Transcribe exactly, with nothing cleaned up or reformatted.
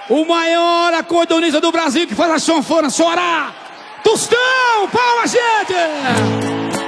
O maior acordeonista do Brasil que faz a sanfona chorar. Tostão, palma, gente!